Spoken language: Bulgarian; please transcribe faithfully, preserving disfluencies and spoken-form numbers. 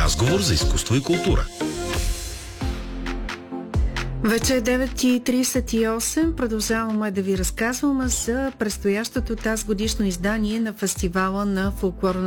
Разговор за изкуство и култура. Вече е девет и тридесет и осем. Продължаваме да ви разказваме за предстоящото тази годишно издание на фестивала на фолклорна